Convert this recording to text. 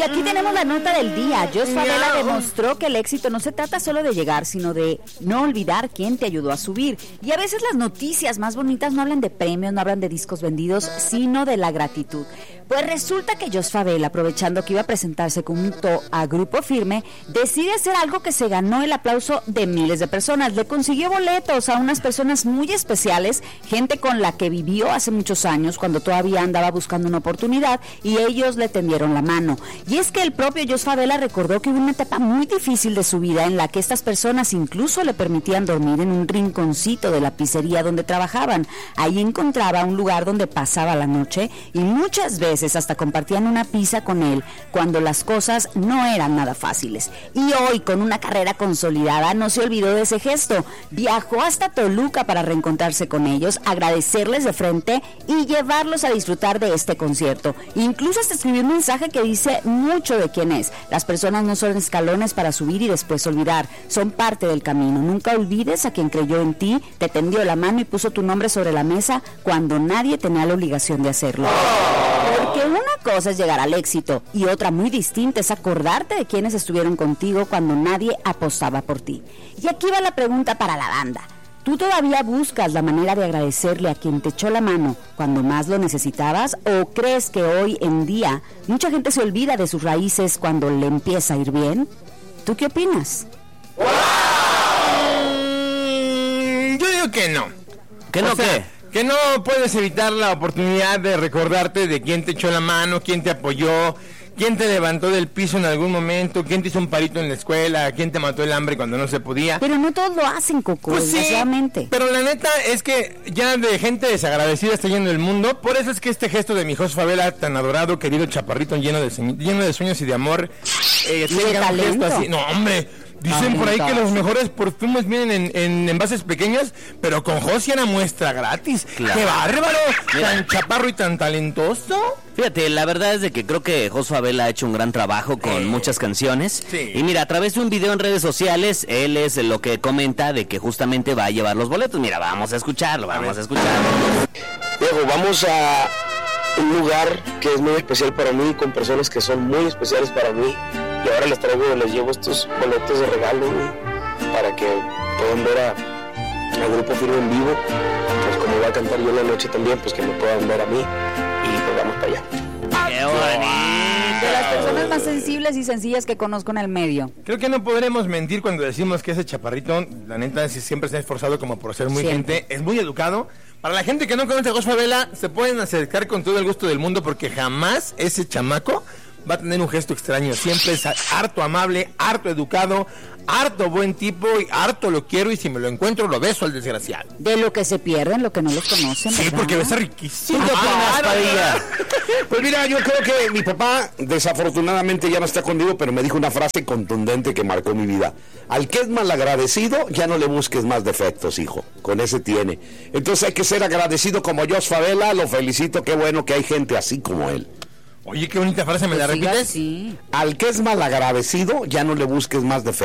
aquí tenemos la nota del día. Jos Favela demostró que el éxito no se trata solo de llegar, sino de no olvidar quién te ayudó a subir. Y a veces las noticias más bonitas no hablan de premios, no hablan de discos vendidos, sino de la gratitud. Pues resulta que Jos Favela, aprovechando que iba a presentarse junto a Grupo Firme, decide hacer algo que se ganó el aplauso de miles de personas. Le consiguió boletos a unas personas muy especiales, gente con la que vivió hace muchos años, cuando todavía andaba buscando una oportunidad, y ellos le tendieron la mano. Y es que el propio Jos Favela recordó que hubo una etapa muy difícil de su vida en la que estas personas incluso le permitían dormir en un rinconcito de la pizzería donde trabajaban. Ahí encontraba un lugar donde pasaba la noche y muchas veces hasta compartían una pizza con él cuando las cosas no eran nada fáciles. Y hoy, con una carrera consolidada, no se olvidó de ese gesto. Viajó hasta Toluca para reencontrarse con ellos, agradecerles de frente y llevarlos a disfrutar de este concierto. Incluso hasta escribió un mensaje que dice mucho de quién es. Las personas no son escalones para subir y después olvidar, son parte del camino. Nunca olvides a quien creyó en ti, te tendió la mano y puso tu nombre sobre la mesa cuando nadie tenía la obligación de hacerlo. Porque una cosa es llegar al éxito y otra muy distinta es acordarte de quienes estuvieron contigo cuando nadie apostaba por ti. Y aquí va la pregunta para la banda. ¿Tú todavía buscas la manera de agradecerle a quien te echó la mano cuando más lo necesitabas? ¿O crees que hoy en día mucha gente se olvida de sus raíces cuando le empieza a ir bien? ¿Tú qué opinas? Yo digo que no. ¿Que no qué? Que no puedes evitar la oportunidad de recordarte de quién te echó la mano, quién te apoyó, quién te levantó del piso en algún momento, quién te hizo un parito en la escuela, quién te mató el hambre cuando no se podía. Pero no todos lo hacen, Coco, pues desgraciadamente. Sí, pero la neta es que ya de gente desagradecida está yendo el mundo. Por eso es que este gesto de mi Jos Favela, tan adorado, querido chaparrito lleno de sueños y de amor, tenga un gesto así. No, hombre. Dicen por ahí que los mejores perfumes vienen en envases pequeños, pero con Jos era muestra gratis. Claro. ¡Qué bárbaro! Mira, tan chaparro y tan talentoso. Fíjate, la verdad es de que creo que Jos Favela ha hecho un gran trabajo con muchas canciones. Sí. Y mira, a través de un video en redes sociales, él es lo que comenta de que justamente va a llevar los boletos. Mira, vamos a escucharlo, Diego, vamos a un lugar que es muy especial para mí, con personas que son muy especiales para mí. Y ahora les llevo estos boletos de regalo, güey, para que puedan ver a Grupo Firme en vivo. Pues como voy a cantar yo en la noche también, pues que me puedan ver a mí. Y pues vamos para allá. ¡Qué bonito! De las personas más sensibles y sencillas que conozco en el medio. Creo que no podremos mentir cuando decimos que ese chaparrito, la neta, siempre se ha esforzado como por ser muy gente, es muy educado. Para la gente que no conoce a Jos Favela, se pueden acercar con todo el gusto del mundo porque jamás ese chamaco va a tener un gesto extraño. Siempre es harto amable, harto educado, harto buen tipo y harto lo quiero, y si me lo encuentro lo beso al desgraciado. De lo que se pierden, lo que no los conocen, sí, ¿verdad? porque besa riquísimo. Pues mira, yo creo que mi papá desafortunadamente ya no está conmigo, pero me dijo una frase contundente que marcó mi vida. Al que es malagradecido, ya no le busques más defectos, hijo. Con ese tiene. Entonces hay que ser agradecido como Jos Favela. Lo felicito, qué bueno que hay gente así como él. Oye, qué bonita frase, ¿me la repites? Sí. Al que es malagradecido, ya no le busques más defectos.